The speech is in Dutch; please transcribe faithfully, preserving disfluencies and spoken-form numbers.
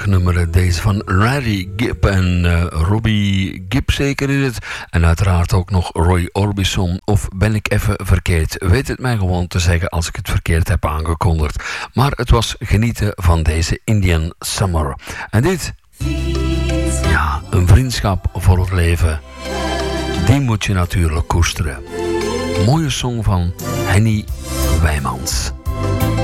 prachtig nummer. Deze van Larry Gibb en uh, Robbie Gibb zeker is het. En uiteraard ook nog Roy Orbison. Of ben ik even verkeerd? Weet het mij gewoon te zeggen als ik het verkeerd heb aangekondigd. Maar het was genieten van deze Indian Summer. En dit... Ja, een vriendschap voor het leven. Die moet je natuurlijk koesteren. Mooie song van Henny Wijmans.